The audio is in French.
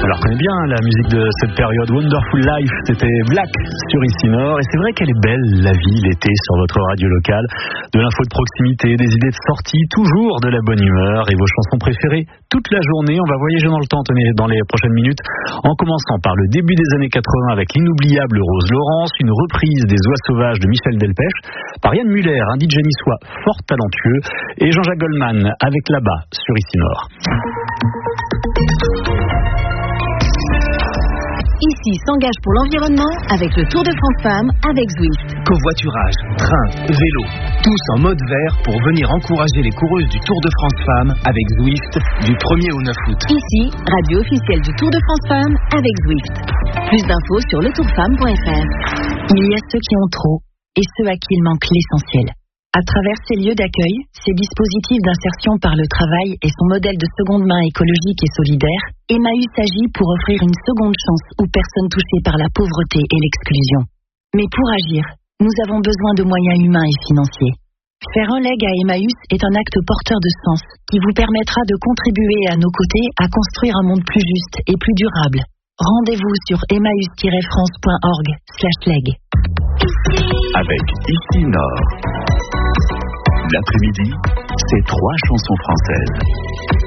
la reconnaît bien, la musique de cette période. Wonderful Life, c'était Black sur Ici Nord. Et c'est vrai qu'elle est belle, la vie, l'été, sur votre radio locale. De l'info de proximité, des idées de sortie, toujours de la bonne humeur et vos chansons préférées toute la journée. On va voyager dans le temps, tenez, dans les prochaines minutes, en commençant par le début des années 80 avec l'inoubliable Rose Laurence, une reprise des Oies sauvages de Michel Delpech, par Yann Muller, un DJ niçois fort talentueux, et Jean-Jacques Goldman avec Là-bas sur Ici Nord. Ici s'engage pour l'environnement avec le Tour de France Femmes avec Zwift. Covoiturage, train, vélo, tous en mode vert pour venir encourager les coureuses du Tour de France Femmes avec Zwift du 1er au 9 août. Ici, radio officielle du Tour de France Femmes avec Zwift. Plus d'infos sur letourfemme.fr. Il y a ceux qui ont trop et ceux à qui il manque l'essentiel. À travers ces lieux d'accueil, ces dispositifs d'insertion par le travail et son modèle de seconde main écologique et solidaire, Emmaüs agit pour offrir une seconde chance aux personnes touchées par la pauvreté et l'exclusion. Mais pour agir, nous avons besoin de moyens humains et financiers. Faire un leg à Emmaüs est un acte porteur de sens qui vous permettra de contribuer à nos côtés à construire un monde plus juste et plus durable. Rendez-vous sur emmaüs-france.org/leg. Avec Ici Nord. L'après-midi, c'est 3 chansons françaises.